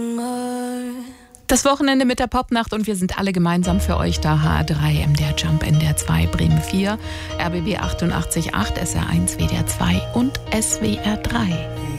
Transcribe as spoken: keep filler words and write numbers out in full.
Das Wochenende mit der Popnacht und wir sind alle gemeinsam für euch da. H R drei, M D R Jump, N D R zwei, Bremen vier, R B B achtundachtzig Komma acht, S R eins, W D R zwei und S W R drei.